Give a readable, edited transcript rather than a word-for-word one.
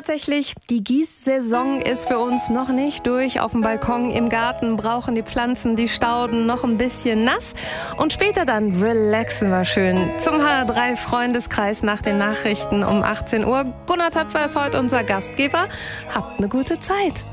tatsächlich, die Gießsaison ist für uns noch nicht durch. Auf dem Balkon, im Garten brauchen die Pflanzen, die Stauden noch ein bisschen nass. Und später dann relaxen wir schön zum HR3 Freundeskreis nach den Nachrichten um 18 Uhr. Gunnar Töpfer ist heute unser Gastgeber. Habt eine gute Zeit.